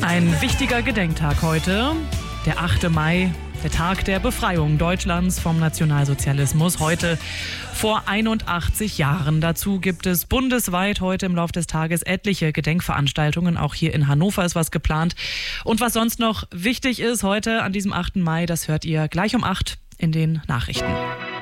Ein wichtiger Gedenktag heute, der 8. Mai, der Tag der Befreiung Deutschlands vom Nationalsozialismus. Heute vor 81 Jahren. Dazu gibt es bundesweit heute im Laufe des Tages etliche Gedenkveranstaltungen. Auch hier in Hannover ist was geplant. Und was sonst noch wichtig ist heute an diesem 8. Mai, das hört ihr gleich um 8 in den Nachrichten.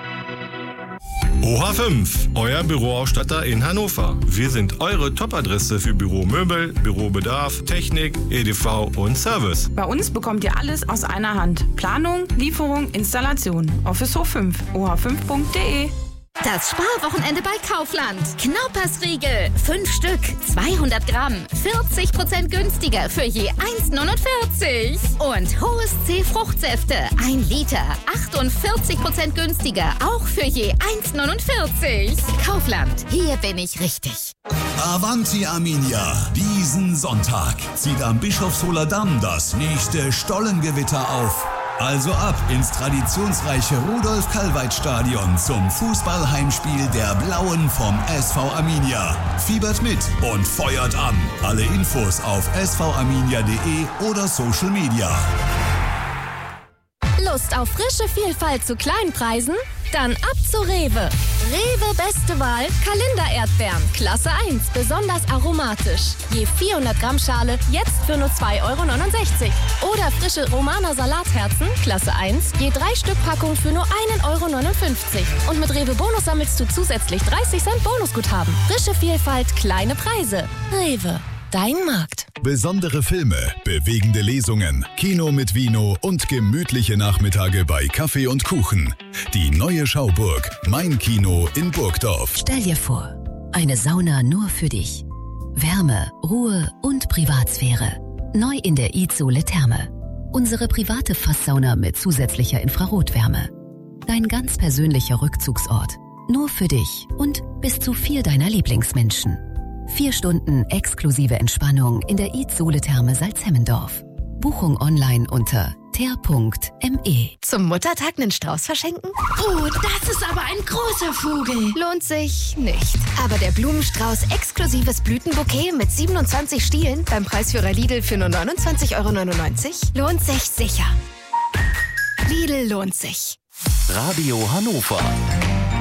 OH5, euer Büroausstatter in Hannover. Wir sind eure Top-Adresse für Büromöbel, Bürobedarf, Technik, EDV und Service. Bei uns bekommt ihr alles aus einer Hand. Planung, Lieferung, Installation. Office Hof 5, oh5.de. Das Sparwochenende bei Kaufland. Knaupersriegel, 5 Stück, 200 Gramm, 40% günstiger für je 1,49. Und Hohes C Fruchtsäfte, 1 Liter, 48% günstiger, auch für je 1,49. Kaufland, hier bin ich richtig. Avanti Arminia, diesen Sonntag zieht am Bischofshofer Damm das nächste Stollengewitter auf. Also ab ins traditionsreiche Rudolf-Kalweit-Stadion zum Fußballheimspiel der Blauen vom SV Arminia. Fiebert mit und feuert an. Alle Infos auf svarminia.de oder Social Media. Lust auf frische Vielfalt zu kleinen Preisen? Dann ab zu Rewe. Rewe beste Wahl, Kalendererdbeeren, Klasse 1, besonders aromatisch. Je 400 Gramm Schale, jetzt für nur 2,69 €. Oder frische Romaner Salatherzen, Klasse 1, je 3 Stück Packung für nur 1,59 €. Und mit Rewe Bonus sammelst du zusätzlich 30 Cent Bonusguthaben. Frische Vielfalt, kleine Preise. Rewe, dein Markt. Besondere Filme, bewegende Lesungen, Kino mit Vino und gemütliche Nachmittage bei Kaffee und Kuchen. Die neue Schauburg, Mein Kino in Burgdorf. Stell dir vor, eine Sauna nur für dich. Wärme, Ruhe und Privatsphäre. Neu in der Izole Therme. Unsere private Fasssauna mit zusätzlicher Infrarotwärme. Dein ganz persönlicher Rückzugsort. Nur für dich und bis zu 4 deiner Lieblingsmenschen. 4 Stunden exklusive Entspannung in der Izole Therme Salzhemmendorf. Buchung online unter ter.me. Zum Muttertag einen Strauß verschenken? Oh, das ist aber ein großer Vogel. Lohnt sich nicht. Aber der Blumenstrauß exklusives Blütenbouquet mit 27 Stielen beim Preisführer Lidl für nur 29,99 € lohnt sich sicher. Lidl lohnt sich. Radio Hannover.